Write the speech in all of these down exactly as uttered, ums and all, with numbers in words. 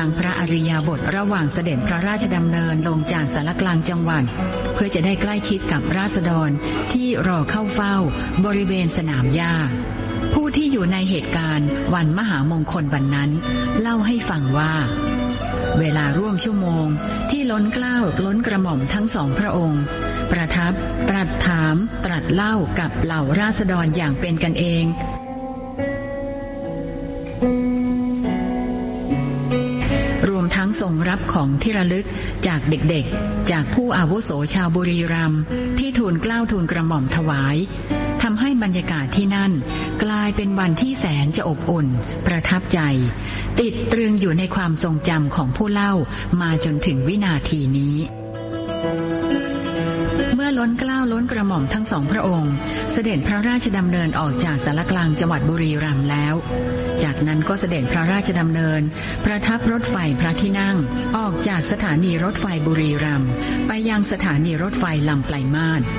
ทั้งพระอริยบทระหว่างเสด็จพระราชดำเนินลงจากศาลกลางจังหวัดเพื่อจะได้ใกล้ชิดกับราษฎรที่รอเข้าเฝ้าบริเวณสนามหญ้าผู้ที่อยู่ในเหตุการณ์วันมหามงคลวันนั้นเล่าให้ฟังว่าเวลาร่วมชั่วโมงที่ล้นเกล้าล้นกระหม่อมทั้งสองพระองค์ประทับตรัสถามตรัสเล่ากับเหล่าราษฎรอย่างเป็นกันเองรวมทั้งทรงรับของที่ระลึกจากเด็กๆจากผู้อาวุโสชาวบุรีรัมย์ที่ทูลเกล้าทูลกระหม่อมถวายทำให้บรรยากาศที่นั่นกลายเป็นวันที่แสนจะอบอุ่นประทับใจติดตรึงอยู่ในความทรงจำของผู้เล่ามาจนถึงวินาทีนี้เมื่อล้นเกล้าล้นกระหม่อมทั้งสองพระองค์เสด็จพระราชดำเนินออกจากศาลกลางจังหวัดบุรีรัมย์แล้วจากนั้นก็เสด็จพระราชดำเนินประทับรถไฟพระที่นั่งออกจากสถานีรถไฟบุรีรัมย์ไปยังสถานีรถไฟลำปลายมาศ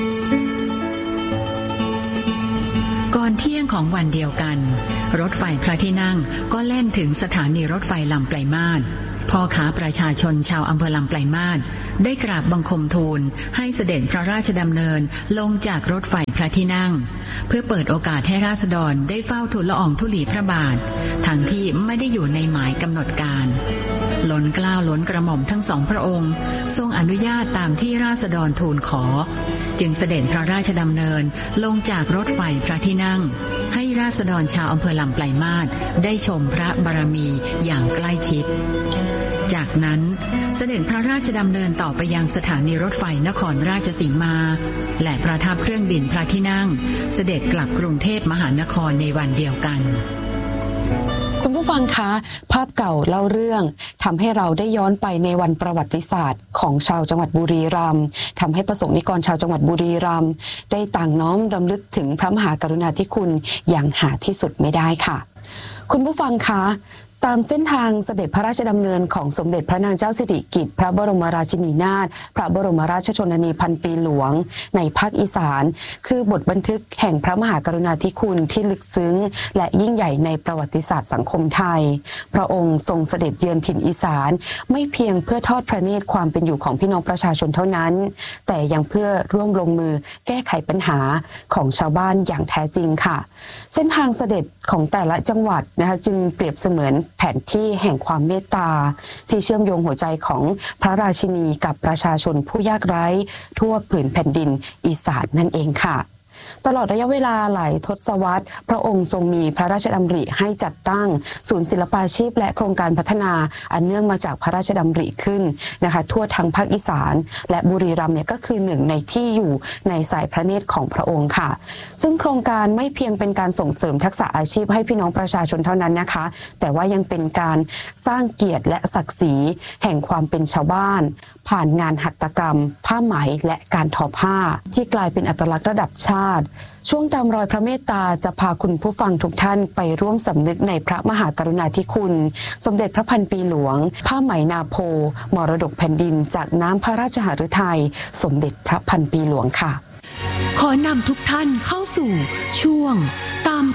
ก่อนเที่ยงของวันเดียวกันรถไฟพระที่นั่งก็แล่นถึงสถานีรถไฟลำปลายมาศพ่อค้าประชาชนชาวอำเภอลำปลายมาศได้กราบบังคมทูลให้เสด็จพระราชดำเนินลงจากรถไฟพระที่นั่งเพื่อเปิดโอกาสให้ราษฎรได้เฝ้าทูลละอองธุลีพระบาททั้งที่ไม่ได้อยู่ในหมายกำหนดการล้นเกล้าล้นกระหม่อมทั้งสองพระองค์ทรงอนุญาตตามที่ราษฎรทูลขอจึงเสด็จพระราชดำเนินลงจากรถไฟพระที่นั่งให้ราษฎรชาวอำเภอลำปลายมาศได้ชมพระบารมีอย่างใกล้ชิดจากนั้นเสด็จพระราชดำเนินต่อไปยังสถานีรถไฟนครราชสีมาและประทับเครื่องบินพระที่นั่งเสด็จกลับกรุงเทพมหานครในวันเดียวกันคุณผู้ฟังคะภาพเก่าเล่าเรื่องทำให้เราได้ย้อนไปในวันประวัติศาสตร์ของชาวจังหวัดบุรีรัมย์ทำให้ประสงค์นิกรชาวจังหวัดบุรีรัมย์ได้ต่างน้อมรำลึกถึงพระมหากรุณาธิคุณอย่างหาที่สุดไม่ได้ค่ะคุณผู้ฟังคะตามเส้นทางเสด็จพระราชดำเนินของสมเด็จพระนางเจ้าสิริกิติ์พระบรมราชินีนาถพระบรมราชชนนีพันปีหลวงในภาคอีสานคือบทบันทึกแห่งพระมหากรุณาธิคุณที่ลึกซึ้งและยิ่งใหญ่ในประวัติศาสตร์สังคมไทยพระองค์ทรงเสด็จเยือนถิ่นอีสานไม่เพียงเพื่อทอดพระเนตรความเป็นอยู่ของพี่น้องประชาชนเท่านั้นแต่ยังเพื่อร่วมลงมือแก้ไขปัญหาของชาวบ้านอย่างแท้จริงค่ะเส้นทางเสด็จของแต่ละจังหวัดนะคะจึงเปรียบเสมือนแผนที่แห่งความเมตตาที่เชื่อมโยงหัวใจของพระราชินีกับประชาชนผู้ยากไร้ทั่วผืนแผ่นดินอีสานนั่นเองค่ะตลอดระยะเวลาหลายทศวรรษพระองค์ทรงมีพระราชดำริให้จัดตั้งศูนย์ศิลปาชีพและโครงการพัฒนาอันเนื่องมาจากพระราชดำริขึ้นนะคะทั่วทั้งภาคอีสานและบุรีรัมย์เนี่ยก็คือหนึ่งในที่อยู่ในสายพระเนตรของพระองค์ค่ะซึ่งโครงการไม่เพียงเป็นการส่งเสริมทักษะอาชีพให้พี่น้องประชาชนเท่านั้นนะคะแต่ว่ายังเป็นการสร้างเกียรติและศักดิ์ศรีแห่งความเป็นชาวบ้านผ่านงานหัตถกรรมผ้าไหมและการทอผ้าที่กลายเป็นอัตลักษณ์ระดับชาติช่วงตามรอยพระเมตตาจะพาคุณผู้ฟังทุกท่านไปร่วมสำนึกในพระมหากรุณาธิคุณสมเด็จพระพันปีหลวงผ้าไหมนาโพมรดกแผ่นดินจากน้ำพระราชหฤทัยสมเด็จพระพันปีหลวงค่ะขอนำทุกท่านเข้าสู่ช่วงตาม